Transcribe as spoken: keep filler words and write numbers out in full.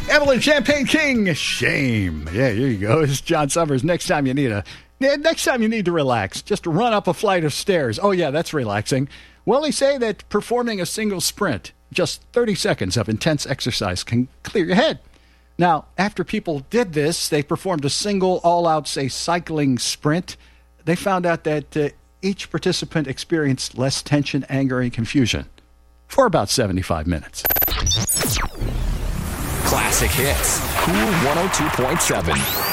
Evelyn Champagne King, shame. Yeah, here you go. It's John Summers. Next time you need a, next time you need to relax, just run up a flight of stairs. Oh yeah, that's relaxing. Well, they say that performing a single sprint, just thirty seconds of intense exercise, can clear your head. Now, after people did this, they performed a single all-out, say, cycling sprint. They found out that uh, each participant experienced less tension, anger, and confusion for about seventy-five minutes. Classic hits. Cool one oh two point seven.